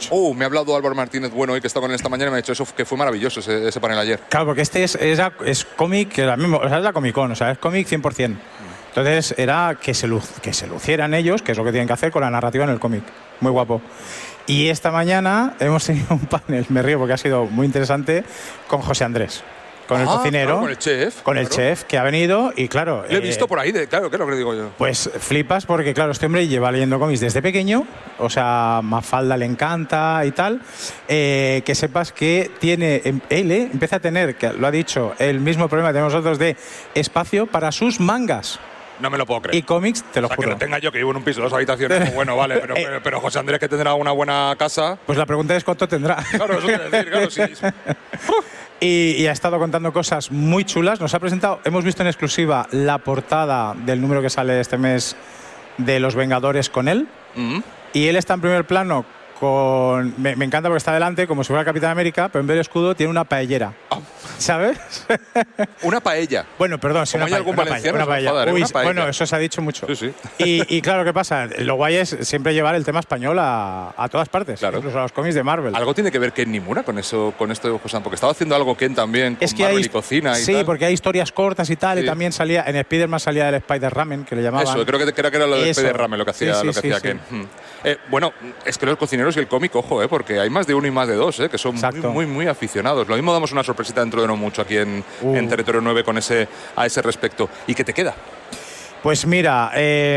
mucho. Me ha hablado Álvaro Martínez Bueno hoy, que está con él esta mañana, y me ha dicho eso, que fue maravilloso ese panel ayer. Claro, porque este es cómic, que o sea, es la Comic-Con, o sea, es cómic 100%. Entonces era que se lucieran ellos, que es lo que tienen que hacer con la narrativa en el cómic. Muy guapo. Y esta mañana hemos tenido un panel, me río porque ha sido muy interesante, con José Andrés. Con el cocinero. Claro, con el chef. Con el chef que ha venido y claro... Lo he visto por ahí, claro, ¿qué es lo que digo yo? Pues flipas porque, claro, este hombre lleva leyendo cómics desde pequeño, o sea, Mafalda le encanta y tal. Que sepas que él empieza a tener, que lo ha dicho, el mismo problema que tenemos nosotros de espacio para sus mangas. No me lo puedo creer. Y cómics, te lo juro. Que lo tenga yo, que vivo en un piso de 2 habitaciones. Bueno, vale, pero José Andrés, que tendrá una buena casa. Pues la pregunta es cuánto tendrá. Claro, eso quiere decir, claro, sí. Y ha estado contando cosas muy chulas. Nos ha presentado, hemos visto en exclusiva la portada del número que sale este mes de Los Vengadores con él. Y él está en primer plano con... Me encanta porque está delante como si fuera Capitán América, pero en vez de escudo tiene una paellera. ¿Sabes? Una paella. Bueno, perdón, sí, una paella. Bueno, eso se ha dicho mucho. Sí. Y claro, ¿qué pasa? Lo guay es siempre llevar el tema español a todas partes, claro. Incluso a los cómics de Marvel. Algo tiene que ver Ken Nimura con esto de José, porque estaba haciendo algo Ken también con Marvel y cocina y tal. Sí, porque hay historias cortas y tal, y también salía, en Spider-Man salía el Spider-Ramen, que le llamaban. Eso, creo que era lo de Spider-Ramen lo que hacía Ken. Bueno, es que los cocineros y el cómic, ojo, porque hay más de uno y más de dos, que son muy aficionados. Lo mismo damos una sorpresita dentro de no mucho aquí en Territorio 9 a ese respecto. ¿Y qué te queda? Pues mira,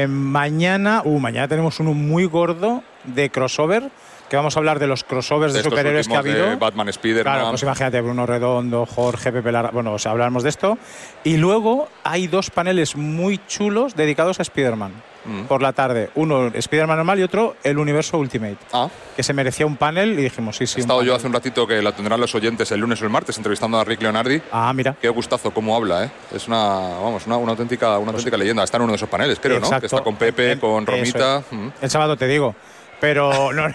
mañana tenemos uno muy gordo de crossover, que vamos a hablar de los crossovers de superhéroes que ha habido. De Batman, Spider-Man. Claro, pues imagínate, Bruno Redondo, Jorge, Pepe Larra. Bueno, o sea, hablamos de esto. Y luego hay 2 paneles muy chulos dedicados a Spider-Man. Por la tarde. Uno, Spider-Man normal, y otro, el universo Ultimate. Que se merecía un panel y dijimos, sí. He estado yo hace un ratito, que la tendrán los oyentes el lunes o el martes, entrevistando a Rick Leonardi. Mira. Qué gustazo cómo habla, Es una auténtica leyenda. Está en uno de esos paneles, creo, exacto. ¿no? Que está con Pepe, con Romita. El sábado te digo. Pero no,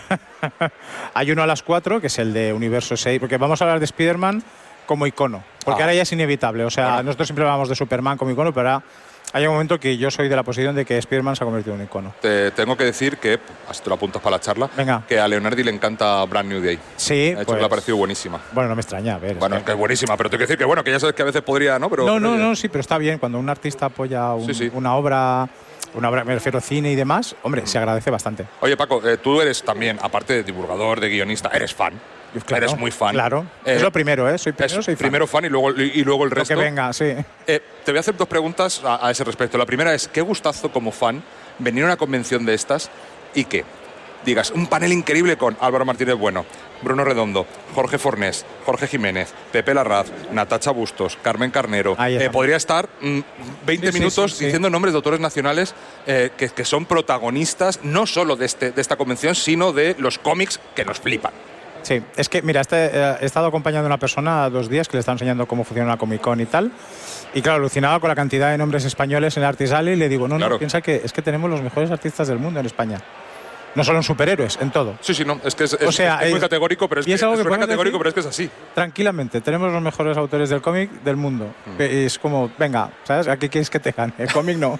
hay uno a las 4, que es el de Universo 6, porque vamos a hablar de Spider-Man como icono. Porque ahora ya es inevitable. O sea, nosotros siempre hablamos de Superman como icono, pero ahora hay un momento que yo soy de la posición de que Spider-Man se ha convertido en un icono. Te tengo que decir que, así te lo apuntas para la charla, que a Leonardi le encanta Brand New Day. Sí, pues, le ha parecido buenísima. Bueno, no me extraña, a ver. Bueno, es que es buenísima, pero tengo que decir que ya sabes que a veces podría, ¿no? Pero, sí, pero está bien. Cuando un artista apoya una obra, me refiero a cine y demás, hombre, se agradece bastante. Oye, Paco, tú eres también, aparte de divulgador, de guionista, eres fan. Claro, eres muy fan. Claro, es lo primero, soy fan. Primero fan y luego el resto. Lo que venga, sí. Te voy a hacer 2 preguntas a ese respecto. La primera es, qué gustazo como fan venir a una convención de estas y que digas, un panel increíble con Álvaro Martínez Bueno, Bruno Redondo, Jorge Fornés, Jorge Jiménez, Pepe Larraz, Natacha Bustos, Carmen Carnero. Podría estar 20 minutos diciendo nombres de autores nacionales que son protagonistas no solo de esta convención, sino de los cómics que nos flipan. Sí, es que, mira, he estado acompañando a una persona 2 días que le está enseñando cómo funciona una Comic-Con y tal. Y claro, alucinaba con la cantidad de nombres españoles en Artis Alley y le digo, no, piensa que es que tenemos los mejores artistas del mundo en España. No solo en superhéroes, en todo. Sí, no, es que es muy categórico, pero es que es así. Tranquilamente, tenemos los mejores autores del cómic del mundo. Es como, venga, ¿sabes? ¿A qué quieres que te gane? El cómic no.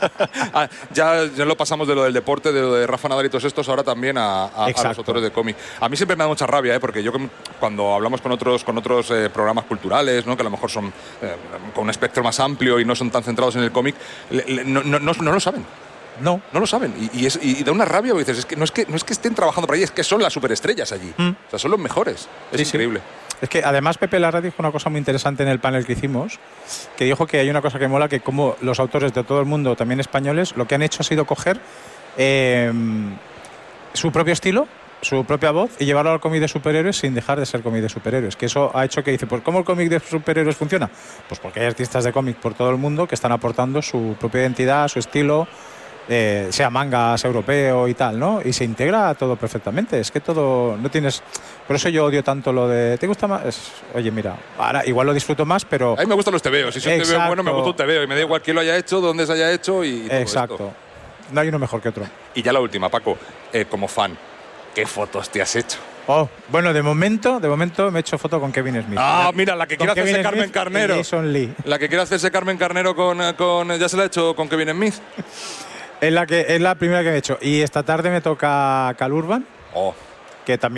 ya lo pasamos de lo del deporte, de lo de Rafa Nadal y todos estos, ahora también a los autores de cómic. A mí siempre me da mucha rabia, porque yo cuando hablamos con otros programas culturales, ¿no? Que a lo mejor son con un espectro más amplio y no son tan centrados en el cómic, no lo saben. No lo saben. Y da una rabia, porque dices, no es que estén trabajando por ahí, es que son las superestrellas allí. O sea, son los mejores. Es increíble. Es que además Pepe Larra dijo una cosa muy interesante en el panel que hicimos, que dijo que hay una cosa que mola, que como los autores de todo el mundo, también españoles, lo que han hecho ha sido coger su propio estilo, su propia voz, y llevarlo al cómic de superhéroes sin dejar de ser cómic de superhéroes. Que eso ha hecho que dice, pues ¿cómo el cómic de superhéroes funciona? Pues porque hay artistas de cómic por todo el mundo que están aportando su propia identidad, su estilo, sea manga, sea europeo y tal, ¿no? Y se integra todo perfectamente. Es que todo, no tienes... Por eso yo odio tanto lo de... ¿Te gusta más? Oye, mira, ahora igual lo disfruto más, pero... A mí me gustan los tebeos. Si son tebeos buenos, me gusta un tebeo. Y me da igual quién lo haya hecho, dónde se haya hecho y todo exacto. Esto. No hay uno mejor que otro. Y ya la última, Paco, como fan, ¿qué fotos te has hecho? Bueno, de momento me he hecho foto con Kevin Smith. Mira, la que quiere hacerse Carmen Carnero. Jason Lee. La que quiere hacerse Carmen Carnero ya se la ha hecho con Kevin Smith. Es la primera que me he hecho. Y esta tarde me toca Cal Urban, que también